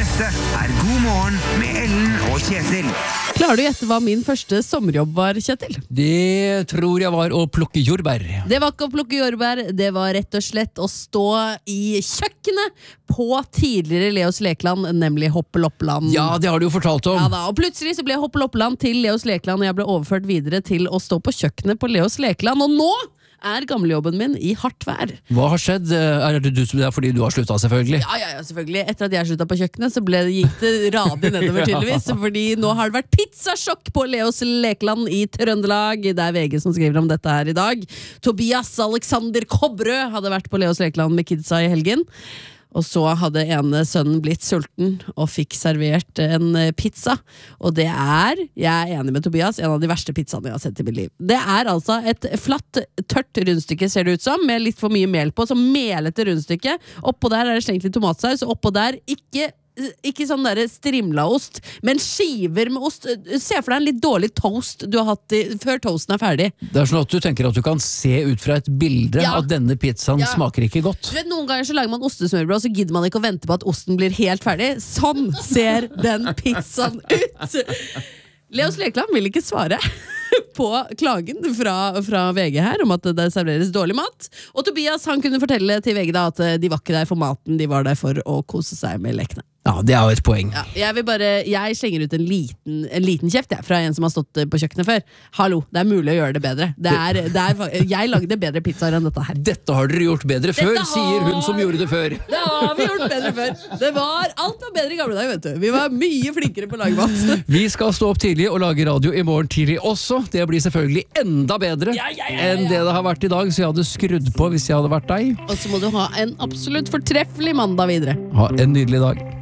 Dette God morgen med Ellen og Kjetil. Klarer du å gjette hva min første sommerjobb var, Kjetil? Det tror jeg var å plukke jordbær. Det var ikke å plukke jordbær, det var rett og slett å stå i kjøkkenet på tidligere Leos Lekeland, nemlig Hoppeloppeland. Ja, det har du jo fortalt om. Ja da, og plutselig så ble Hoppeloppeland til Leos Lekeland, og jeg ble overført videre til å stå på kjøkkenet på Leos Lekeland, og nå gamlejobben min i hardt vær. Hva har skjedd? Er det du som det er fordi du har sluttet, selvfølgelig? Ja, selvfølgelig. Etter at jeg sluttet på kjøkkenet, så gikk det radig nedover tydeligvis, fordi nå har det vært pizzasjokk på Leos Lekeland i Trøndelag. Det er VG som skriver om dette her i dag. Tobias Alexander Kobberød hadde vært på Leos Lekeland med kidsa i helgen. Og så hadde ene sønnen blitt sulten og fikk servert en pizza. Og det jeg er enig med Tobias, en av de verste pizzaene jeg har sett i mitt liv. Det er altså et flatt, tørt rundstykke, ser det ut som, med litt for mye mel på, så melete rundstykke. Oppå der er det slengt litt tomatsaus, og oppå der ikke sånn der strimlaost, men skiver med ost. Se for deg en litt dårlig toast du har hatt før toasten er ferdig. Det er sånn at du tenker at du kan se ut fra et bilde at denne pizzaen smaker ikke godt. Du vet, noen ganger så lager man ostesmørbrød, og så gidder man ikke å vente på at osten blir helt ferdig. Sånn ser den pizzaen ut! Leos Lekeland vil ikke svare på klagen fra VG her om at det serveres dårlig mat. Og Tobias han kunne fortelle til VG da at de var ikke der for maten, de var der for å kose seg med lekene. Ja, det er jo et poeng. Ja, jeg slenger ut en liten kjeft fra en som har stått på kjøkkenet før. Hallo, det er mulig å gjøre det bedre. Jeg lagde bedre pizzaer enn dette her. Dette har dere gjort bedre før, sier hun som gjorde det før. Det har vi gjort bedre før. Alt var bedre i gamle dager, vet du. Vi var mye flinkere på å lage mat. Vi skal stå opp tidlig og lage radio i morgen tidlig også. Det blir selvfølgelig enda bedre enn det har vært i dag, så jeg hadde skrudd på hvis jeg hadde vært deg. Og så må du ha en absolutt fortreffelig mandag videre. Ha en nydelig dag.